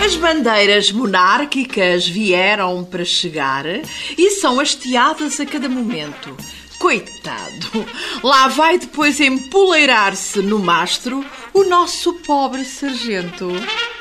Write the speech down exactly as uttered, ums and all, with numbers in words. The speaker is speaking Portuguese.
As bandeiras monárquicas vieram para chegar e são hasteadas a cada momento. Coitado, lá vai depois empoleirar-se no mastro o nosso pobre sargento.